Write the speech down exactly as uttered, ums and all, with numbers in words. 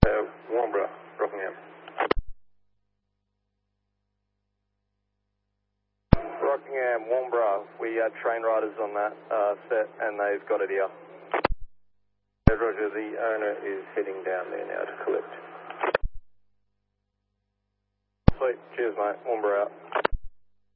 Uh, Warnborough, Rockingham. Rockingham, Warnborough, we had train riders on that uh, set and they've got it here. Yeah, Roger, the owner is heading down there now to collect. Sweet, cheers mate, Warnborough out.